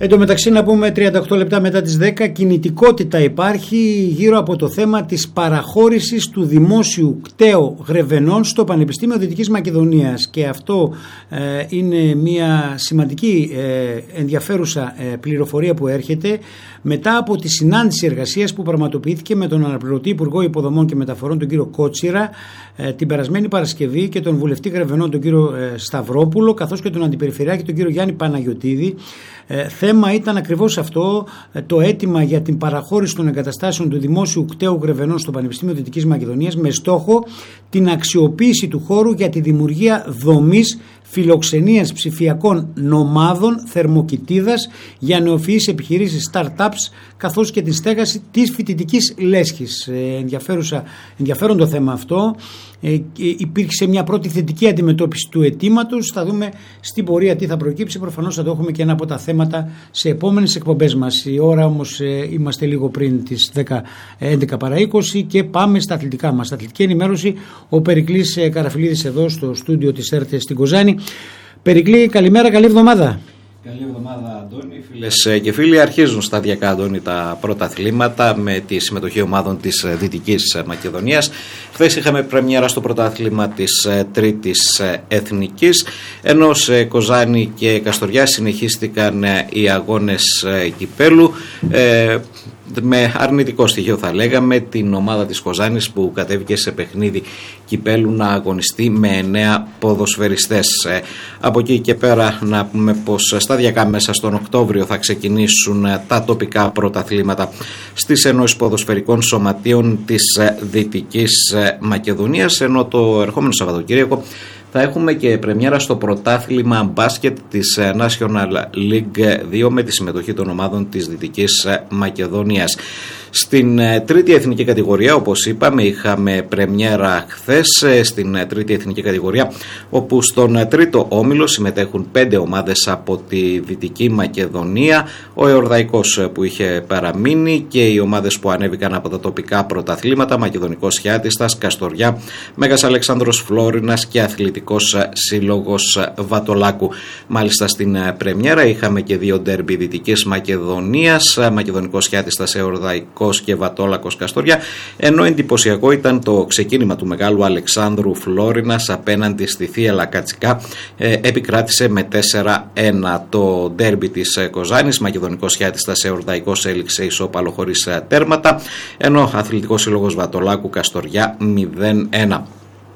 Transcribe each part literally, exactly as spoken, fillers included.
Εν τω μεταξύ να πούμε τριάντα οκτώ λεπτά μετά τις δέκα, κινητικότητα υπάρχει γύρω από το θέμα της παραχώρησης του δημόσιου κταίου Γρεβενών στο Πανεπιστήμιο Δυτικής Μακεδονίας, και αυτό ε, είναι μια σημαντική ε, ενδιαφέρουσα ε, πληροφορία που έρχεται μετά από τη συνάντηση εργασίας που πραγματοποιήθηκε με τον αναπληρωτή Υπουργό Υποδομών και Μεταφορών τον κύριο Κότσιρα ε, την περασμένη Παρασκευή και τον βουλευτή Γρεβενών τον κύριο ε, Σταυρόπουλο, καθώς και τον αντιπεριφερειάρχη τον κύριο Γιάννη Παναγιωτίδη. Ε, θέμα ήταν ακριβώς αυτό, ε, το αίτημα για την παραχώρηση των εγκαταστάσεων του δημόσιου κταίου Γρεβενών στο Πανεπιστήμιο Δυτικής Μακεδονίας, με στόχο την αξιοποίηση του χώρου για τη δημιουργία δομής φιλοξενίας ψηφιακών νομάδων θερμοκοιτίδας για νεοφυείς επιχειρήσεις startups, καθώς και την στέγαση της φοιτητικής λέσχης. Ε, ενδιαφέρουσα, ενδιαφέρον το θέμα αυτό. Ε, υπήρξε μια πρώτη θετική αντιμετώπιση του αιτήματος. Θα δούμε στην πορεία τι θα προκύψει. Προφανώς θα το έχουμε και ένα από τα θέματα σε επόμενες εκπομπές μας. Η ώρα όμως ε, είμαστε λίγο πριν τις δέκα, έντεκα παρά είκοσι και πάμε στα αθλητικά μας. Στα αθλητική ενημέρωση, ο Περικλής ε, Καραφιλίδης εδώ στο στούντιο της ΕΡΤ στην Κοζάνη. Περικλή, καλημέρα, καλή εβδομάδα. Καλή εβδομάδα, Αντώνη. Φίλες και φίλοι, αρχίζουν σταδιακά, Αντώνη, τα πρώτα αθλήματα με τη συμμετοχή ομάδων της Δυτικής Μακεδονίας. Χθες είχαμε πρεμιέρα στο πρωτάθλημα της Τρίτης Εθνικής, ενώ σε Κοζάνη και Καστοριά συνεχίστηκαν οι αγώνες κυπέλου. Ε, με αρνητικό στοιχείο θα λέγαμε την ομάδα της Κοζάνης που κατέβηκε σε παιχνίδι κυπέλου να αγωνιστεί με εννέα ποδοσφαιριστές. Ε, από εκεί και πέρα να πούμε πως σταδιακά μέσα στον Οκτώβριο θα ξεκινήσουν τα τοπικά πρωταθλήματα στις ενώσεις ποδοσφαιρικών σωματείων της Δυτικής Μακεδονίας, ενώ το ερχόμενο Σαββατοκύριακο θα έχουμε και πρεμιέρα στο πρωτάθλημα μπάσκετ της National League δύο με τη συμμετοχή των ομάδων της Δυτικής Μακεδονίας. Στην τρίτη εθνική κατηγορία, όπως είπαμε, είχαμε πρεμιέρα χθες στην τρίτη εθνική κατηγορία, όπου στον τρίτο όμιλο συμμετέχουν πέντε ομάδες από τη Δυτική Μακεδονία, ο Εορδαϊκός που είχε παραμείνει και οι ομάδες που ανέβηκαν από τα τοπικά πρωταθλήματα, Μακεδονικός Χιάτιστας, Καστοριά, Μέγας Αλεξάνδρος Φλόρινας και Αθλητικός Σύλλογος Βατολάκου. Μάλιστα στην πρεμιέρα είχαμε και δύο ντέρμπι Δυτικής Μακεδονίας, Μακεδονικός Χιάτιστας, Εορδαϊκός και Βατόλακος Καστοριά, ενώ εντυπωσιακό ήταν το ξεκίνημα του Μεγάλου Αλεξάνδρου Φλόρινας απέναντι στη Θεία Λακατσικά, ε, επικράτησε με τέσσερα ένα. Το ντέρμπι της Κοζάνης, Μακεδονικός Χιάτιστας Εορδαϊκός, έληξε ισόπαλο χωρίς τέρματα, ενώ Αθλητικός Σύλλογος Βατολάκου Καστοριά μηδέν ένα.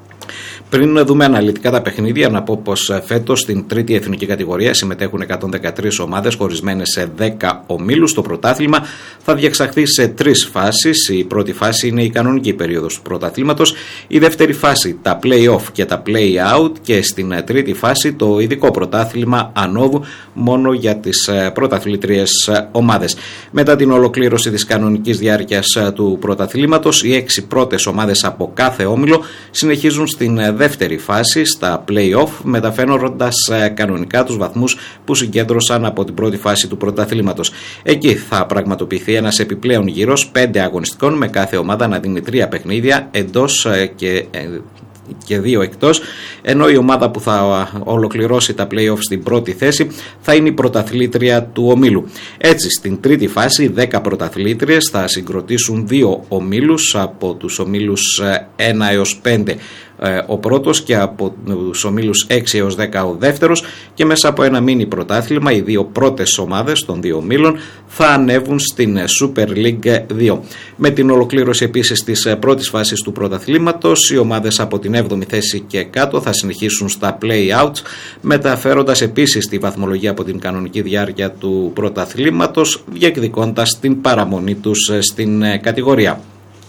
Πριν δούμε αναλυτικά τα παιχνίδια, να πω πως φέτος στην τρίτη εθνική κατηγορία συμμετέχουν εκατόν δεκατρείς ομάδες χωρισμένες σε δέκα ομίλους. Το πρωτάθλημα θα διεξαχθεί σε τρεις φάσεις. Η πρώτη φάση είναι η κανονική περίοδος του πρωταθλήματος, η δεύτερη φάση τα play-off και τα play-out και στην τρίτη φάση το ειδικό πρωτάθλημα ανώδου μόνο για τις πρωταθλήτριες ομάδες. Μετά την ολοκλήρωση της κανονικής διάρκειας του πρωταθλήματος, οι έξι πρώτες ομάδες από κάθε όμιλο συνεχίζουν στην δεύτερη φάση στα play-off, μεταφέροντας κανονικά τους βαθμούς που συγκέντρωσαν από την πρώτη φάση του πρωταθλήματος. Εκεί θα πραγματοποιηθεί ένας επιπλέον γύρος πέντε αγωνιστικών, με κάθε ομάδα να δίνει τρία παιχνίδια εντός και και δύο εκτός, ενώ η ομάδα που θα ολοκληρώσει τα play-off στην πρώτη θέση θα είναι η πρωταθλήτρια του ομίλου. Έτσι, στην τρίτη φάση δέκα πρωταθλήτριες θα συγκροτήσουν δύο ομίλους, από τους ομίλους ένα έως πέντε ο πρώτος και από τους ομίλους έξι έως δέκα ο δεύτερος, και μέσα από ένα μίνι πρωτάθλημα οι δύο πρώτες ομάδες των δύο ομίλων θα ανέβουν στην Super League δύο. Με την ολοκλήρωση επίσης της πρώτης φάσης του πρωταθλήματος, οι ομάδες από την έβδομη θέση και κάτω θα συνεχίσουν στα play-outs, μεταφέροντας επίσης τη βαθμολογία από την κανονική διάρκεια του πρωταθλήματος, διεκδικώντας την παραμονή τους στην κατηγορία.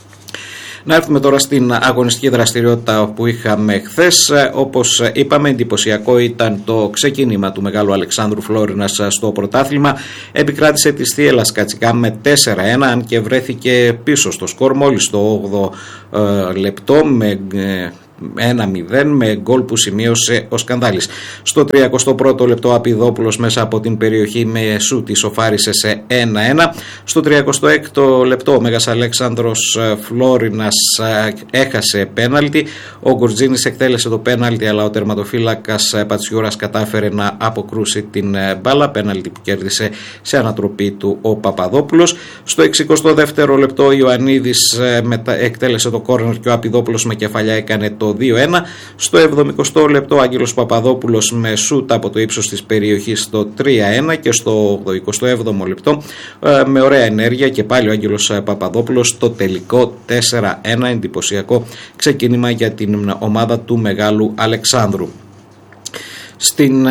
Να έρθουμε τώρα στην αγωνιστική δραστηριότητα που είχαμε χθες. Όπως είπαμε, εντυπωσιακό ήταν το ξεκίνημα του Μεγάλου Αλεξάνδρου Φλόρινας στο πρωτάθλημα. Επικράτησε τη Θεία Λακατσικά με τέσσερα ένα, αν και βρέθηκε πίσω στο σκορ μόλις το όγδοο ε, λεπτό με ε, ένα μηδέν με γκολ που σημείωσε ο Σκανδάλης. Στο τριακοστό πρώτο λεπτό Απιδόπουλος μέσα από την περιοχή με σούτ ισοφάρισε σε ένα ένα. Στο τριακοστό έκτο λεπτό ο Μέγας Αλέξανδρος Φλόρινας έχασε πέναλτι. Ο Γκορτζίνης εκτέλεσε το πέναλτι, αλλά ο τερματοφύλακας Πατσιούρας κατάφερε να αποκρούσει την μπάλα. Πέναλτι που κέρδισε σε ανατροπή του ο Παπαδόπουλος. Στο εξηκοστό δεύτερο λεπτό ο Ιωαννίδης εκτέλεσε το κόρνερ και ο Απιδόπουλος με κεφαλιά έκανε το δύο ένα. Στο εβδομηκοστό λεπτό ο Άγγελος Παπαδόπουλος με σούτ από το ύψος της περιοχής στο τρία ένα, και στο ογδοηκοστό έβδομο λεπτό με ωραία ενέργεια και πάλι ο Άγγελος Παπαδόπουλος το τελικό τέσσερα ένα. Εντυπωσιακό ξεκίνημα για την ομάδα του Μεγάλου Αλεξάνδρου. Στην,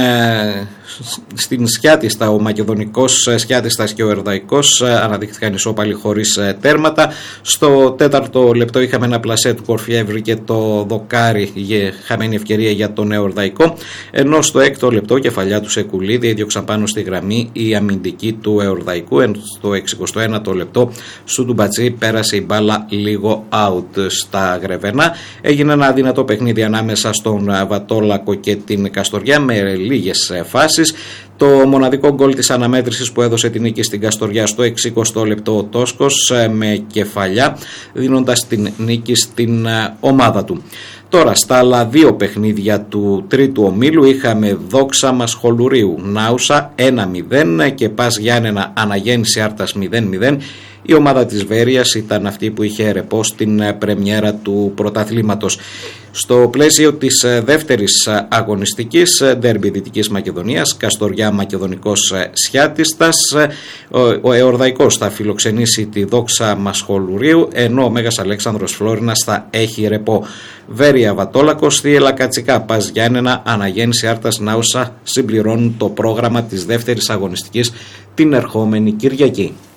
στην Σκιάτιστα, ο μακεδονικός Σκιάτιστας και ο Ερδαϊκός αναδείχθηκαν ισόπαλοι χωρίς τέρματα. Στο τέταρτο λεπτό είχαμε ένα πλασέ του Κορφιέβρη και το δοκάρι, χαμένη ευκαιρία για τον Εορδαϊκό, ενώ στο έκτο λεπτό κεφαλιά του Σεκουλίδη έδιωξαν πάνω στη γραμμή η αμυντική του Εορδαϊκού. Στο εξηκοστό ένατο λεπτό σου του Μπατζή πέρασε η μπάλα λίγο out στα Γρεβενά. Έγινε ένα δυνατό παιχνίδι ανάμεσα στον Βατόλακο και την Καστοριά με λίγες φάσεις. Το μοναδικό γκολ της αναμέτρησης που έδωσε την νίκη στην Καστοριά στο εξηκοστό λεπτό ο Τόσκος με κεφαλιά, δίνοντας την νίκη στην ομάδα του. Τώρα στα άλλα δύο παιχνίδια του τρίτου ομίλου είχαμε Δόξα Μασχολουρίου Νάουσα ένα μηδέν και Πας Γιάννενα Αναγέννηση Άρτας μηδέν μηδέν. Η ομάδα της Βέρειας ήταν αυτή που είχε ρεπό στην πρεμιέρα του πρωταθλήματος. Στο πλαίσιο της δεύτερης αγωνιστικής, ντέρμπι Δυτικής Μακεδονίας, Καστοριά Μακεδονικός Σιάτιστας, ο Εορδαϊκός θα φιλοξενήσει τη Δόξα Μασχολουρίου, ενώ ο Μέγας Αλέξανδρος Φλόρινας θα έχει ρεπό. Βέρεια Βατόλακος, Θίελα Κατσικά, Πας Γιάννενα, Αναγέννηση Άρτας Νάουσα συμπληρώνουν το πρόγραμμα της δεύτερης αγωνιστικής την ερχόμενη Κυριακή.